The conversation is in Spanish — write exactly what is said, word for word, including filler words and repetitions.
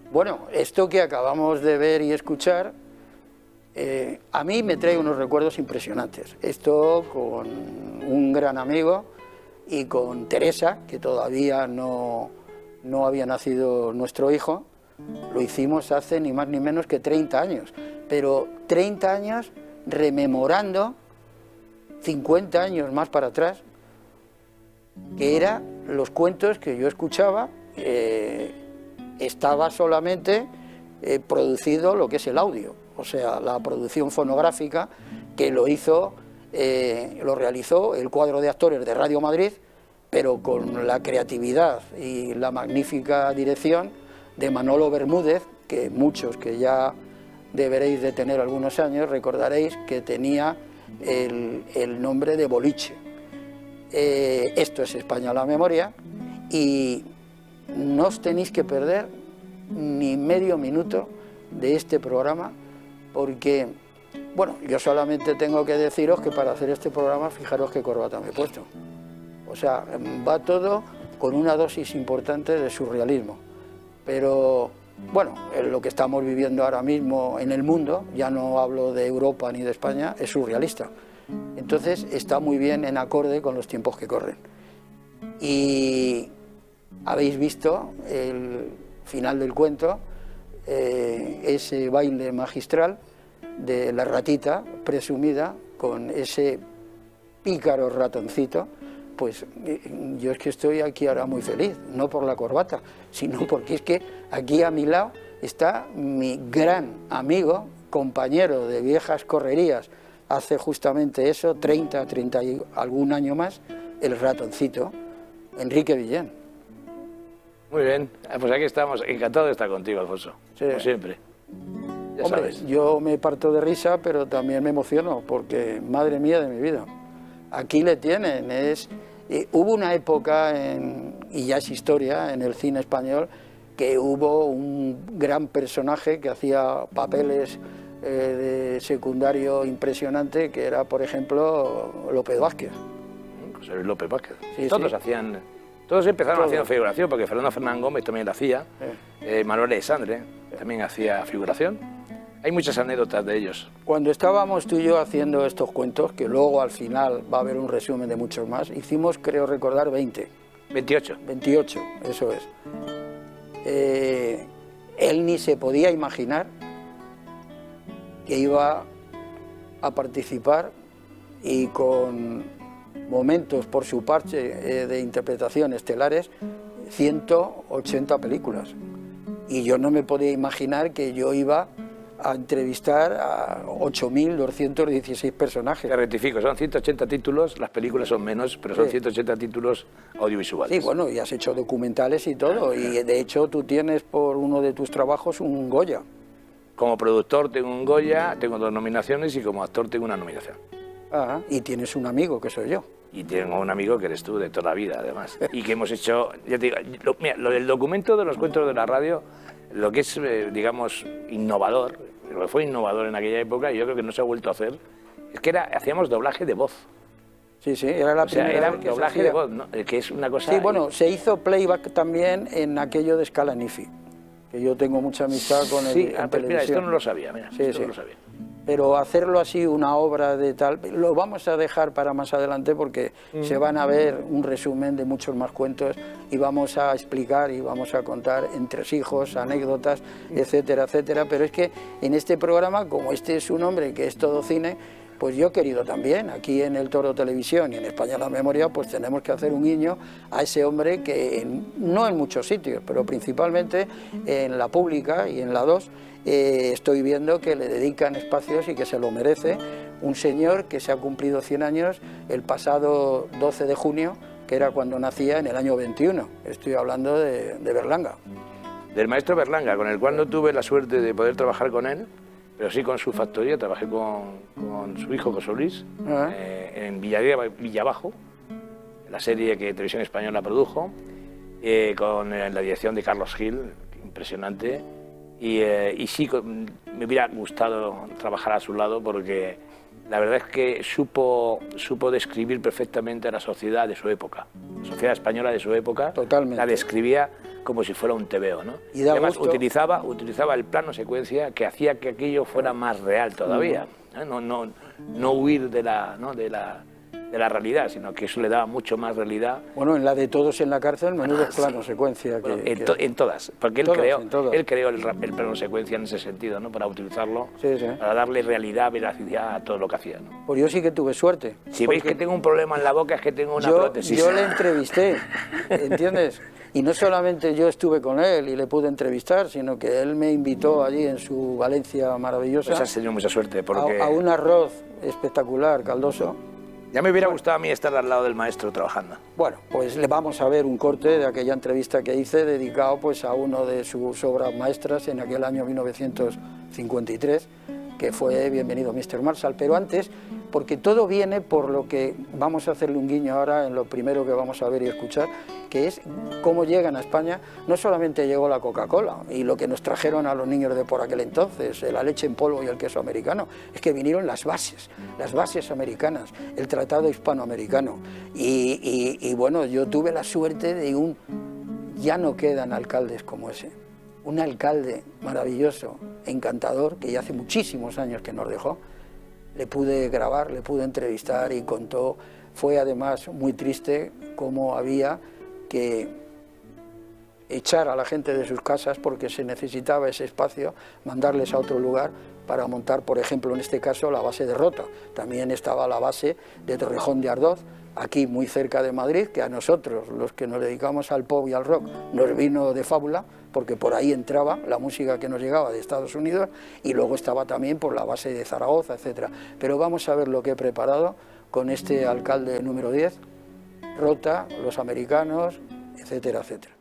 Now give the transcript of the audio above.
Bueno, esto que acabamos de ver y escuchar, eh, a mí me trae unos recuerdos impresionantes. Esto con un gran amigo y con Teresa, que todavía no, no había nacido nuestro hijo, lo hicimos hace ni más ni menos que treinta años, pero treinta años rememorando cincuenta años más para atrás, que eran los cuentos que yo escuchaba. eh, estaba solamente eh, producido lo que es el audio, o sea, la producción fonográfica, que lo hizo, eh, lo realizó el cuadro de actores de Radio Madrid, pero con la creatividad y la magnífica dirección de Manolo Bermúdez, que muchos que ya deberéis de tener algunos años recordaréis que tenía el, el nombre de Boliche. Eh, esto es España a la memoria, y no os tenéis que perder ni medio minuto de este programa, porque, bueno, yo solamente tengo que deciros que para hacer este programa, fijaros qué corbata me he puesto. O sea, va todo con una dosis importante de surrealismo. Pero, bueno, lo que estamos viviendo ahora mismo en el mundo, ya no hablo de Europa ni de España, es surrealista. Entonces está muy bien en acorde con los tiempos que corren. Y habéis visto el final del cuento, eh, ese baile magistral de la ratita presumida con ese pícaro ratoncito. Pues yo es que estoy aquí ahora muy feliz, no por la corbata, sino porque es que aquí a mi lado está mi gran amigo, compañero de viejas correrías, hace justamente eso, treinta, treinta y algún año más, el ratoncito, Enrique Villén. Muy bien, pues aquí estamos, encantado de estar contigo, Alfonso, sí, como siempre. Ya Hombre, sabes. Yo me parto de risa, pero también me emociono, porque madre mía de mi vida, aquí le tienen, es... Eh, hubo una época, en, y ya es historia, en el cine español, que hubo un gran personaje que hacía papeles eh, de secundario impresionante, que era, por ejemplo, López Vázquez. José Luis López Vázquez. Sí, todos sí. hacían, todos empezaron Todo. haciendo figuración, porque Fernando Fernán Gómez también la hacía, Eh. eh, Manuel Alexandre también hacía figuración. Hay muchas anécdotas de ellos. Cuando estábamos tú y yo haciendo estos cuentos, que luego al final va a haber un resumen de muchos más, hicimos, creo recordar, veinte. veintiocho. veintiocho, eso es. Eh, él ni se podía imaginar que iba a participar, y con momentos por su parte eh, de interpretación estelares, ciento ochenta películas. Y yo no me podía imaginar que yo iba a entrevistar a ocho mil doscientos dieciséis personajes. Te rectifico, son ciento ochenta títulos, las películas son menos, pero son Sí. ciento ochenta títulos audiovisuales. Sí, bueno, y has hecho documentales y todo, y de hecho tú tienes por uno de tus trabajos un Goya. Como productor tengo un Goya, tengo dos nominaciones, y como actor tengo una nominación. Ah, y tienes un amigo, que soy yo. Y tengo un amigo que eres tú, de toda la vida, además. Y que hemos hecho, ya te digo, lo, mira, lo del documento de los cuentos de la radio, lo que es, eh, digamos, innovador, lo que fue innovador en aquella época, y yo creo que no se ha vuelto a hacer, es que era, hacíamos doblaje de voz. Sí, sí, era la O sea, primera era vez que se doblaje hacía. de voz, ¿no? Que es una cosa... Sí, bueno, se hizo playback también en aquello de Scala Nifi, que yo tengo mucha amistad con el Sí, en ah, pues mira, esto televisión. no lo sabía, mira, Sí, esto sí. no lo sabía. Pero hacerlo así, una obra de tal, lo vamos a dejar para más adelante, porque Mm. se van a ver un resumen de muchos más cuentos, y vamos a explicar y vamos a contar entresijos, anécdotas, etcétera, etcétera. Pero es que en este programa, como este es un hombre que es todo cine, pues yo he querido también, aquí en El Toro Televisión y en España a la Memoria, pues tenemos que hacer un guiño a ese hombre que, en- no en muchos sitios, pero principalmente en la pública y en la dos, eh, estoy viendo que le dedican espacios y que se lo merece. Un señor que se ha cumplido cien años el pasado doce de junio, que era cuando nacía en el año veintiuno. Estoy hablando de, de Berlanga. Del maestro Berlanga, con el cual no tuve la suerte de poder trabajar con él, pero sí con su factoría, trabajé con, con su hijo José Luis, Ah. eh, en Villadía, Villabajo, la serie que Televisión Española produjo, eh, con eh, la dirección de Carlos Gil, impresionante, y, eh, y sí, con- me hubiera gustado trabajar a su lado, porque la verdad es que supo, supo describir perfectamente la sociedad de su época, la sociedad española de su época. Totalmente. La describía como si fuera un tebeo, ¿no? Y da además gusto. utilizaba, utilizaba el plano secuencia que hacía que aquello fuera más real todavía, ¿eh? no, no, no huir de la, ¿no? de la de la realidad, sino que eso le daba mucho más realidad. Bueno, en la de Todos en la cárcel, menudo Ah, sí. plano secuencia. Bueno, que, en, que... to, en todas, porque él todas, creó, todas. él creó el, el plano secuencia en ese sentido, ¿no? Para utilizarlo, sí, sí. para darle realidad, veracidad a todo lo que hacía, ¿no? Pues yo sí que tuve suerte. Si veis que tengo un problema en la boca es que tengo una yo, prótesis. Yo le entrevisté, ¿entiendes? Y no solamente yo estuve con él y le pude entrevistar, sino que él me invitó allí en su Valencia maravillosa. Pues has tenido mucha suerte, porque... a, a un arroz espectacular, caldoso. Ya me hubiera gustado a mí estar al lado del maestro trabajando. Bueno, pues le vamos a ver un corte de aquella entrevista que hice dedicado pues a uno de sus obras maestras en aquel año mil novecientos cincuenta y tres, que fue Bienvenido mister Marshall. Pero antes, porque todo viene por lo que vamos a hacerle un guiño ahora en lo primero que vamos a ver y escuchar, que es cómo llegan a España. No solamente llegó la Coca-Cola y lo que nos trajeron a los niños de por aquel entonces, la leche en polvo y el queso americano, es que vinieron las bases, las bases americanas, el tratado hispanoamericano. Y, y, y bueno, yo tuve la suerte de un... Ya no quedan alcaldes como ese. Un alcalde maravilloso, encantador, que ya hace muchísimos años que nos dejó. Le pude grabar, le pude entrevistar y contó. Fue además muy triste cómo había que echar a la gente de sus casas porque se necesitaba ese espacio, mandarles a otro lugar para montar, por ejemplo, en este caso, la base de Rota. También estaba la base de Torrejón de Ardoz, aquí muy cerca de Madrid, que a nosotros, los que nos dedicamos al pop y al rock, nos vino de fábula, porque por ahí entraba la música que nos llegaba de Estados Unidos, y luego estaba también por la base de Zaragoza, etcétera. Pero vamos a ver lo que he preparado con este alcalde número diez, Rota, los americanos, etcétera, etcétera.